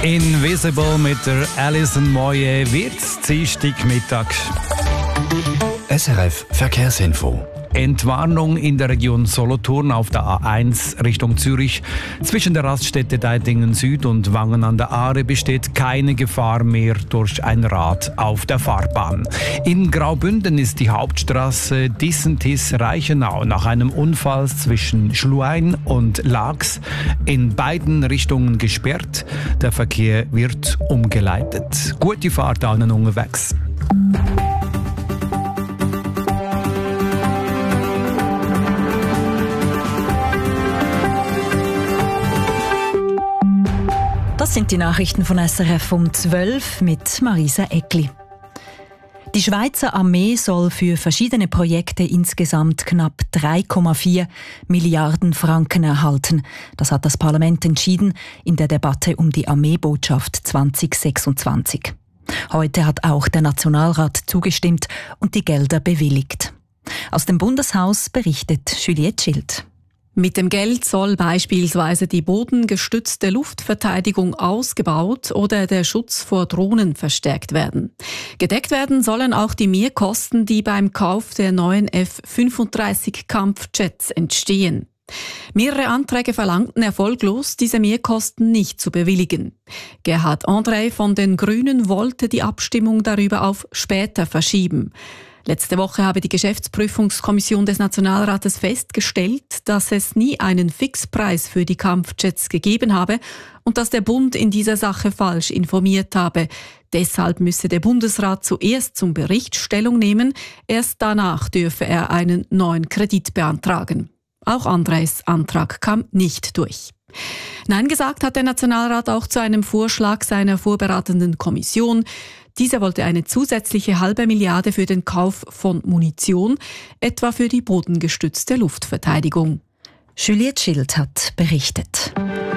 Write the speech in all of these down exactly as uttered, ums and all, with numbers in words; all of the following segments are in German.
Invisible mit der Alison Moye wird's Dienstagmittag. S R F Verkehrsinfo. Entwarnung in der Region Solothurn auf der A eins Richtung Zürich. Zwischen der Raststätte Deitingen Süd und Wangen an der Aare besteht keine Gefahr mehr durch ein Rad auf der Fahrbahn. In Graubünden ist die Hauptstraße Dissentis-Reichenau nach einem Unfall zwischen Schluein und Laax in beiden Richtungen gesperrt. Der Verkehr wird umgeleitet. Gute Fahrt allen unterwegs. Das sind die Nachrichten von S R F um zwölf mit Marisa Eckli. Die Schweizer Armee soll für verschiedene Projekte insgesamt knapp drei Komma vier Milliarden Franken erhalten. Das hat das Parlament entschieden in der Debatte um die Armeebotschaft zwanzig sechsundzwanzig. Heute hat auch der Nationalrat zugestimmt und die Gelder bewilligt. Aus dem Bundeshaus berichtet Juliette Schild. Mit dem Geld soll beispielsweise die bodengestützte Luftverteidigung ausgebaut oder der Schutz vor Drohnen verstärkt werden. Gedeckt werden sollen auch die Mehrkosten, die beim Kauf der neuen F fünfunddreißig Kampfjets entstehen. Mehrere Anträge verlangten erfolglos, diese Mehrkosten nicht zu bewilligen. Gerhard André von den Grünen wollte die Abstimmung darüber auf später verschieben. Letzte Woche habe die Geschäftsprüfungskommission des Nationalrates festgestellt, dass es nie einen Fixpreis für die Kampfjets gegeben habe und dass der Bund in dieser Sache falsch informiert habe. Deshalb müsse der Bundesrat zuerst zum Bericht Stellung nehmen, erst danach dürfe er einen neuen Kredit beantragen. Auch Andres Antrag kam nicht durch. Nein gesagt hat der Nationalrat auch zu einem Vorschlag seiner vorberatenden Kommission. Diese wollte eine zusätzliche halbe Milliarde für den Kauf von Munition, etwa für die bodengestützte Luftverteidigung. Juliette Schild hat berichtet.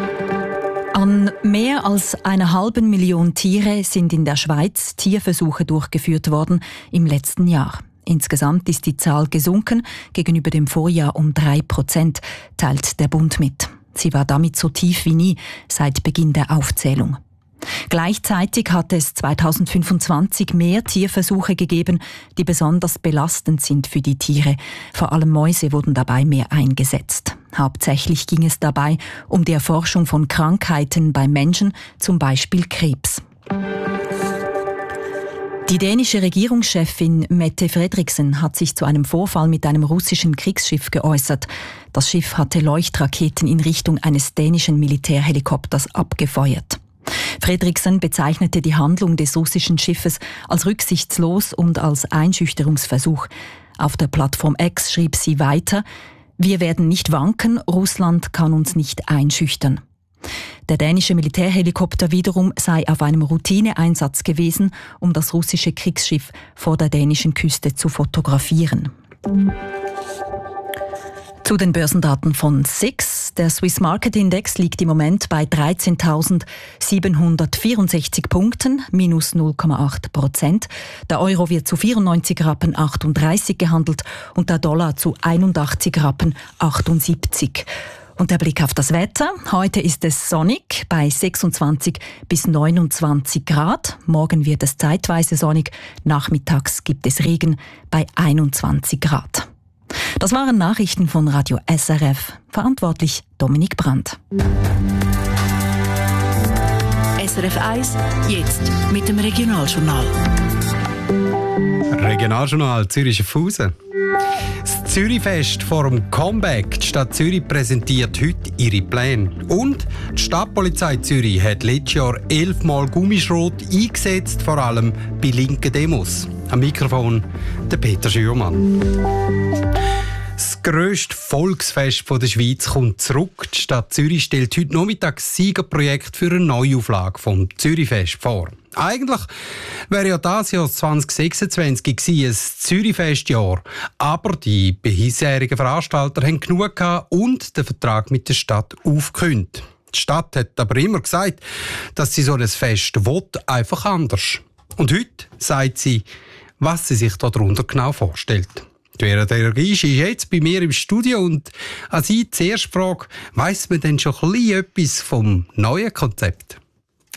An mehr als einer halben Million Tiere sind in der Schweiz Tierversuche durchgeführt worden im letzten Jahr. Insgesamt ist die Zahl gesunken, gegenüber dem Vorjahr um drei Prozent, teilt der Bund mit. Sie war damit so tief wie nie seit Beginn der Aufzählung. Gleichzeitig hat es zweitausendfünfundzwanzig mehr Tierversuche gegeben, die besonders belastend sind für die Tiere. Vor allem Mäuse wurden dabei mehr eingesetzt. Hauptsächlich ging es dabei um die Erforschung von Krankheiten bei Menschen, zum Beispiel Krebs. Die dänische Regierungschefin Mette Frederiksen hat sich zu einem Vorfall mit einem russischen Kriegsschiff geäußert. Das Schiff hatte Leuchtraketen in Richtung eines dänischen Militärhelikopters abgefeuert. Frederiksen bezeichnete die Handlung des russischen Schiffes als rücksichtslos und als Einschüchterungsversuch. Auf der Plattform X schrieb sie weiter: Wir werden nicht wanken, Russland kann uns nicht einschüchtern. Der dänische Militärhelikopter wiederum sei auf einem Routineeinsatz gewesen, um das russische Kriegsschiff vor der dänischen Küste zu fotografieren. Zu den Börsendaten von S I X. Der Swiss Market Index liegt im Moment bei dreizehntausendsiebenhundertvierundsechzig Punkten, minus null Komma acht Prozent. Der Euro wird zu vierundneunzig Rappen achtunddreißig gehandelt und der Dollar zu einundachtzig Rappen achtundsiebzig. Und der Blick auf das Wetter. Heute ist es sonnig bei sechsundzwanzig bis neunundzwanzig Grad. Morgen wird es zeitweise sonnig. Nachmittags gibt es Regen bei einundzwanzig Grad. Das waren Nachrichten von Radio S R F. Verantwortlich Dominik Brandt. S R F eins, jetzt mit dem Regionaljournal. Regionaljournal Zürich-Schaffhausen. Das Zürichfest vor dem Comeback. Die Stadt Zürich präsentiert heute ihre Pläne. Und die Stadtpolizei Zürich hat letztes Jahr elfmal Gummischrot eingesetzt, vor allem bei linken Demos. Am Mikrofon der Peter Schürmann. Das grösste Volksfest der Schweiz kommt zurück. Die Stadt Zürich stellt heute Nachmittag das Siegerprojekt für eine Neuauflage vom Zürichfest vor. Eigentlich wäre ja das Jahr zwanzig sechsundzwanzig gewesen, ein Zürichfestjahr. Aber die bisherigen Veranstalter haben genug gehabt und den Vertrag mit der Stadt aufgekündigt. Die Stadt hat aber immer gesagt, dass sie so ein Fest will, einfach anders. Und heute sagt sie, was sie sich darunter genau vorstellt. Die Vera Dergisch ist jetzt bei mir im Studio und an Sie die erste Frage, weiss man denn schon ein bisschen etwas vom neuen Konzept?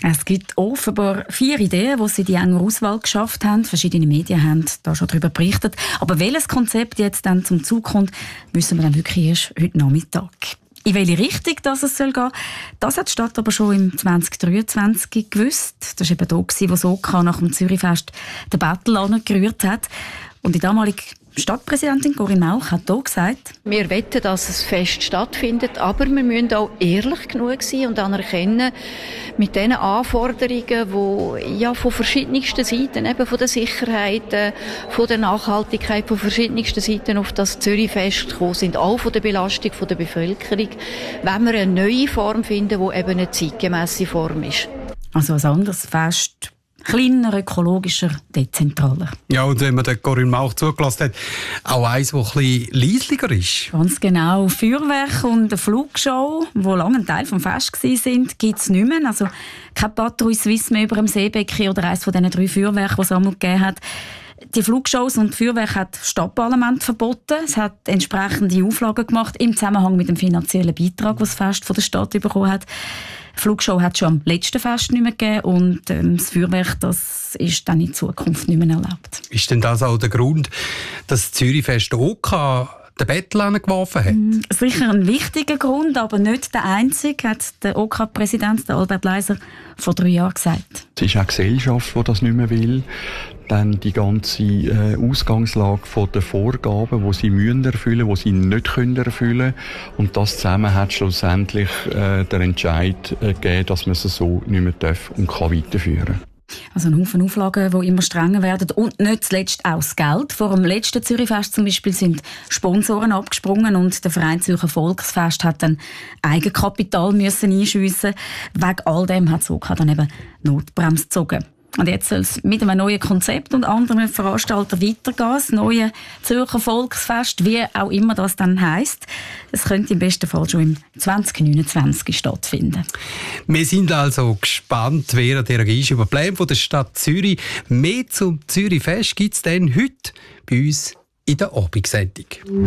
Es gibt offenbar vier Ideen, die sie die enge Auswahl geschafft haben. Verschiedene Medien haben da schon darüber berichtet. Aber welches Konzept jetzt dann zum Zug kommt, wissen wir dann wirklich erst heute Nachmittag. In welche Richtung das es soll gehen, das hat die Stadt aber schon im zwanzig dreiundzwanzig gewusst. Das war eben da, wo das O K nach dem Zürichfest den Battle angerührt hat. Und die damalige Stadtpräsidentin Corinne Mauch hat hier gesagt: Wir wollen, dass es fest stattfindet, aber wir müssen auch ehrlich genug sein und anerkennen, mit den Anforderungen, die ja von verschiedensten Seiten, eben von der Sicherheit, von der Nachhaltigkeit, von verschiedensten Seiten auf das Zürichfest gekommen sind, auch von der Belastung der Bevölkerung, wenn wir eine neue Form finden, die eben eine zeitgemässe Form ist. Also ein anderes Fest. Kleiner, ökologischer, dezentraler. Ja, und wenn man den Corinne Mauch zugelassen hat, auch eins, das ein bisschen leislicher ist. Ganz genau. Feuerwerk und eine Flugshow, die lange ein Teil des Festes waren, gibt es nicht mehr. Also kein Patrouille Suisse mehr über dem Seebecken oder eines von diesen drei Feuerwerken, die es einmal gegeben hat. Die Flugshows und Feuerwerke hat das Stadtparlament verboten. Es hat entsprechende Auflagen gemacht im Zusammenhang mit dem finanziellen Beitrag, den das Fest von der Stadt bekommen hat. Die Flugshow hat es schon am letzten Fest nicht mehr gegeben und ähm, das Feuerwerk, das ist dann in Zukunft nicht mehr erlaubt. Ist denn das auch der Grund, dass das Zürichfest O K den Bettel angeworfen hat? Mm, sicher ein wichtiger Grund, aber nicht der einzige, hat der O K-Präsident Albert Leiser vor drei Jahren gesagt. Es ist auch die Gesellschaft, die das nicht mehr will. Dann die ganze äh, Ausgangslage von den Vorgaben, die sie müssen erfüllen, die sie nicht können erfüllen. Und das zusammen hat schlussendlich äh, den Entscheid äh, gegeben, dass man es so nicht mehr darf und kann weiterführen. Also ein Haufen Auflagen, die immer strenger werden und nicht zuletzt auch das Geld. Vor dem letzten Zürichfest zum Beispiel sind Sponsoren abgesprungen und der Verein Zürcher Volksfest hat dann Eigenkapital müssen einschiessen. Wegen all dem hat das O K dann eben Notbremse gezogen. Und jetzt soll es mit einem neuen Konzept und anderen Veranstaltern weitergehen. Das neue Zürcher Volksfest, wie auch immer das dann heisst. Es könnte im besten Fall schon im zwanzig neunundzwanzig stattfinden. Wir sind also gespannt, wer der reagiert über die Pläne der Stadt Zürich. Mehr zum Zürichfest gibt es dann heute bei uns in der Abendsendung.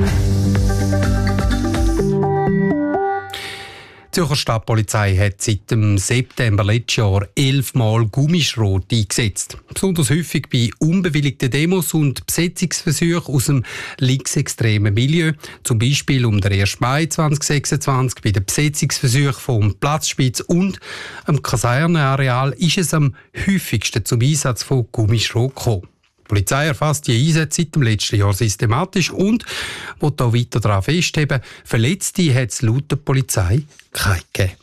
Die Zürcher Stadtpolizei hat seit dem September letzten Jahr elfmal Gummischrot eingesetzt. Besonders häufig bei unbewilligten Demos und Besetzungsversuchen aus dem linksextremen Milieu. Zum Beispiel um den ersten Mai zweitausendsechsundzwanzig bei den Besetzungsversuchen vom Platzspitz und am Kasernenareal ist es am häufigsten zum Einsatz von Gummischrot gekommen. Die Polizei erfasst die Einsätze seit dem letzten Jahr systematisch und will da weiter daran festheben, Verletzte hat es laut der Polizei keine gegeben.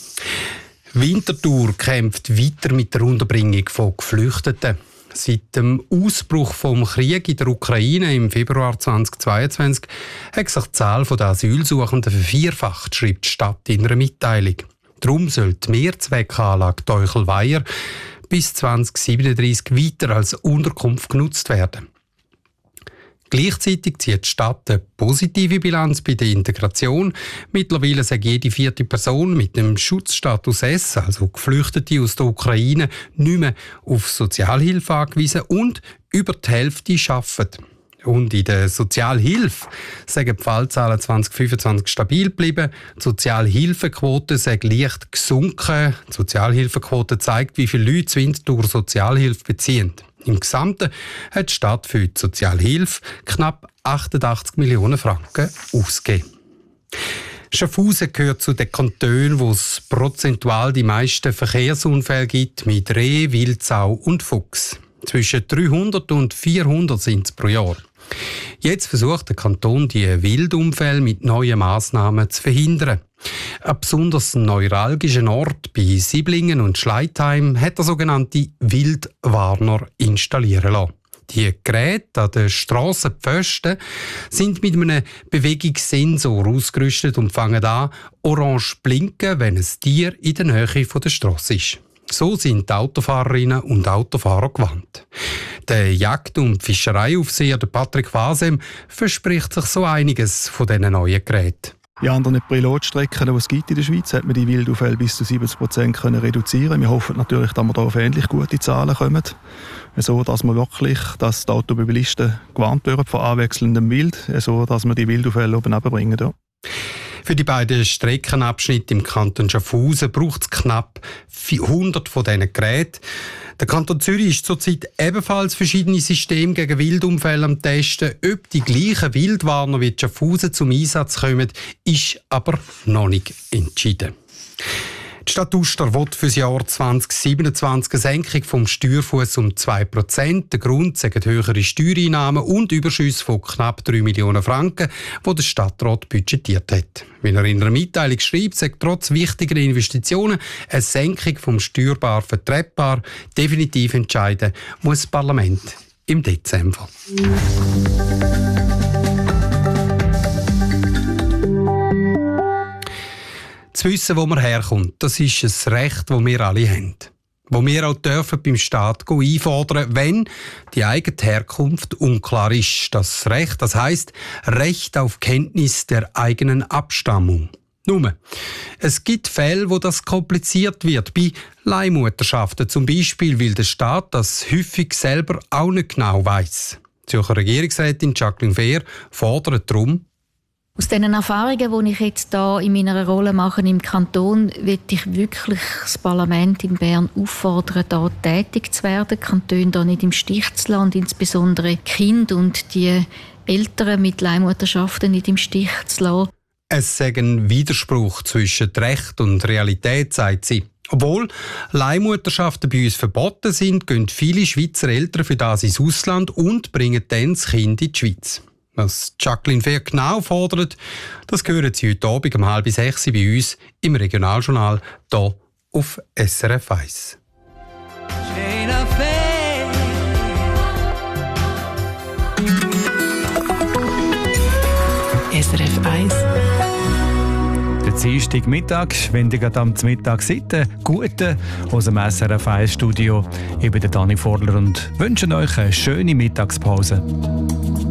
Winterthur kämpft weiter mit der Unterbringung von Geflüchteten. Seit dem Ausbruch des Krieges in der Ukraine im Februar zweitausendzweiundzwanzig hat sich die Zahl der Asylsuchenden vervierfacht, schreibt die Stadt in einer Mitteilung. Darum soll die Mehrzweckanlage Teuchelweiher bis zwanzig siebenunddreißig weiter als Unterkunft genutzt werden. Gleichzeitig zieht die Stadt eine positive Bilanz bei der Integration. Mittlerweile sagt jede vierte Person mit dem Schutzstatus S, also Geflüchtete aus der Ukraine, nicht mehr auf Sozialhilfe angewiesen und über die Hälfte arbeiten. Und in der Sozialhilfe sagen die Fallzahlen zwanzig fünfundzwanzig stabil geblieben. Die Sozialhilfequote ist leicht gesunken. Die Sozialhilfequote zeigt, wie viele Leute in Winterthur Sozialhilfe beziehen. Im Gesamten hat die Stadt für die Sozialhilfe knapp achtundachtzig Millionen Franken ausgegeben. Schaffhausen gehört zu den Kantonen, wo es prozentual die meisten Verkehrsunfälle gibt, mit Reh, Wildsau und Fuchs. Zwischen dreihundert und vierhundert sind es pro Jahr. Jetzt versucht der Kanton, die Wildunfälle mit neuen Massnahmen zu verhindern. Ein besonders neuralgischen Ort bei Siblingen und Schleitheim hat der sogenannte Wildwarner installieren lassen. Die Geräte an den Strassenpfosten sind mit einem Bewegungssensor ausgerüstet und fangen an, orange zu blinken, wenn ein Tier in der Nähe der Strasse ist. So sind die Autofahrerinnen und Autofahrer gewandt. Der Jagd- und Fischereiaufseher Patrick Wasem verspricht sich so einiges von diesen neuen Geräten. In anderen Pilotstrecken, die es gibt in der Schweiz, hat man die Wildaufälle bis zu siebzig Prozent reduzieren können. Wir hoffen natürlich, dass wir da auf ähnlich gute Zahlen kommen. So, dass wir wirklich, dass die Automobilisten gewarnt werden von anwechselndem Wild, so, dass wir die Wildaufälle oben runterbringen. Ja. Für die beiden Streckenabschnitte im Kanton Schaffhausen braucht es knapp hundert von diesen Geräten. Der Kanton Zürich ist zurzeit ebenfalls verschiedene Systeme gegen Wildunfälle am Testen. Ob die gleichen Wildwarner wie Schaffhausen zum Einsatz kommen, ist aber noch nicht entschieden. Die Stadt Uster will für das Jahr zwanzig siebenundzwanzig eine Senkung vom Steuerfuss um zwei Prozent. Der Grund sind höhere Steuereinnahmen und Überschüsse von knapp drei Millionen Franken, die der Stadtrat budgetiert hat. Wie er in einer Mitteilung schreibt, sagt trotz wichtiger Investitionen eine Senkung vom Steuerbar vertretbar. Definitiv entscheiden muss das Parlament im Dezember. Zu wissen, wo man herkommt, das ist ein Recht, das wir alle haben. Wo wir auch dürfen beim Staat einfordern, wenn die eigene Herkunft unklar ist. Das Recht, das heisst Recht auf Kenntnis der eigenen Abstammung. Nur, es gibt Fälle, wo das kompliziert wird. Bei Leihmutterschaften zum Beispiel, weil der Staat das häufig selber auch nicht genau weiss. Die Zürcher Regierungsrätin Jacqueline Fehr fordert darum, aus den Erfahrungen, die ich jetzt hier in meiner Rolle mache im Kanton, will ich wirklich das Parlament in Bern auffordern, hier tätig zu werden, die Kantone hier nicht im Stich zu lassen, und insbesondere die Kinder und die Eltern mit Leihmutterschaften nicht im Stich zu lassen. Es sei ein Widerspruch zwischen Recht und Realität, sagt sie. Obwohl Leihmutterschaften bei uns verboten sind, gehen viele Schweizer Eltern für das ins Ausland und bringen dann das Kind in die Schweiz. Was Jacqueline Fehr genau fordert, das hören Sie heute Abend um halb sechs bei uns im Regionaljournal hier auf S R F eins. S R F eins. Der Dienstagmittag, wenn ihr gerade am Mittag seid, guten aus dem S R F eins Studio. Ich bin der Dani Vorler und wünsche euch eine schöne Mittagspause.